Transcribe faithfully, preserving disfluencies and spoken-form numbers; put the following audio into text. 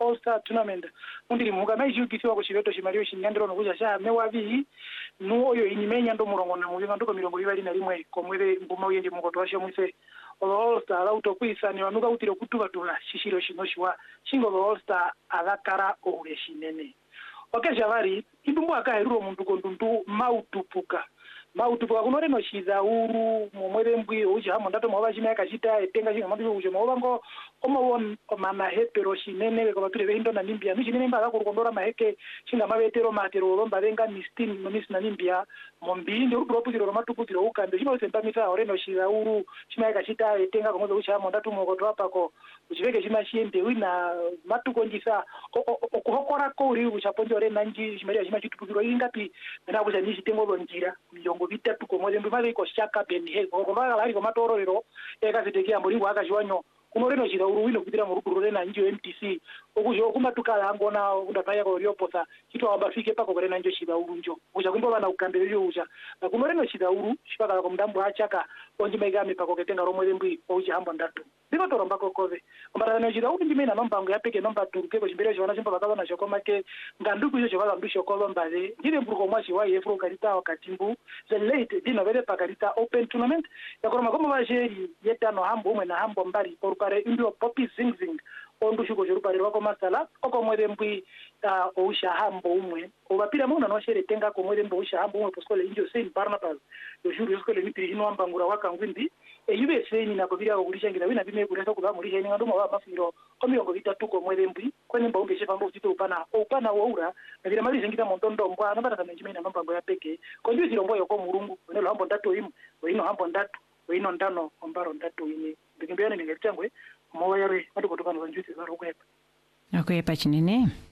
All Star Tournament undiri muka mai jupisiwa ku chiveto chimario chinyandiro nokuja cha mewavi nu oyo inimenya ndo murongo na muvinga ndoko mirongo ibali na limwe komwere nguma uyendi mukoto washo mwise All Star lautokwisa ni wanuka utiro kutuvatula shishiro shinoshwa shingo All Star agakara oure shinene oke javari indumbu akaheruro muntu kondundu mautupuka mautupuka kunore no shiza uru momwere mbwi uja hamo ndato mwa chima yakachita etenga chinga mandu uja mwango omawon omana hepero shinene kwa tule hindo na nimbia nishinene mba akukondora maheke chinga mabetero matero lomba venga mistin no misna nimbia mombindi urupuziro romatupudziro ukambe chino sempamisa ore no shiza uru chima yakachita etenga kwa uja hamo ndato mwokoto apako uchiveke chima shiende wina matukonjisa okuhokora ko uri uchaponje ore nanji chimaria chima chitupuziro ingapi na kuja nishitengo lonjira miyongo vitatu komwe mbimali iko shaka benhe ngoba lari komatororero ekazitekia mulingo akachiwanyo kunoreno chira uruwino kupitira mu rukuru rena njo M T C okujo kumatukala angona undapaya ko rioposa chito abafike pako korena njo chira urunjo uja kumbo bana ukambele yo uja kunoreno chira uru chipaka ko mdambo achaka onje megame pako ketenga romwe mbwi uja hamba ndatu ndiko toromba kokove mbara no chira uru ndimena nombango yapeke nomba turuke ko chimbere chona chimba bakaza na shoko make nganduku yo chovala ndusho ko lombale ndire mbuko mwachi wa yefro karita wakatimbu the late dino vere pakarita open tournament yakoroma komo bajeri yetano hambo umwe na hambo mbari porupare indio popi zingzing ondu shuko jorupare wako masala oko mwere mbwi uh, ousha hambo umwe obapira muna no shere tenga ko mwere mbwi ousha hambo umwe poskole indio Saint Barnabas yo juru skole mitri hino ambangura waka ngwindi e yube seni na kobira ko kulishangira wina bime kulesa kuba muri heni ngando mwa mafiro komiyongo vitatu ko mwere mbwi kwenye mbonge shefa mbo zito upana upana waura na vile mali zingita mondondo mbwa nabata kana njimena mambango ya peke konju zirombo yoko murungu nelo hambo ndatu imu wino hambo ndatu wino ndano ombaro ndatu ini bikimbiana ningetangwe mowa yare matukotoka no njuti zaro kwepa akwepa chinene